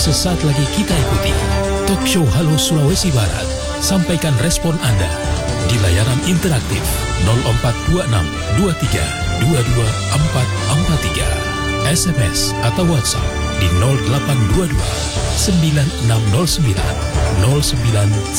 sesaat lagi kita ikuti Talk Show Halo Sulawesi Barat. Sampaikan respon Anda di layanan interaktif 0426 23 22 443, SMS atau WhatsApp di 0822 9609 09